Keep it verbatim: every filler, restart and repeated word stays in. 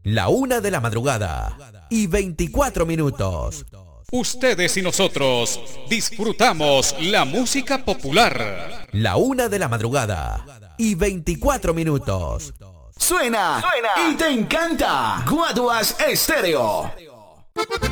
La una de la madrugada y veinticuatro minutos. Ustedes y nosotros disfrutamos la música popular. La una de la madrugada y veinticuatro minutos. Suena, suena y te encanta. Guaduas Estéreo.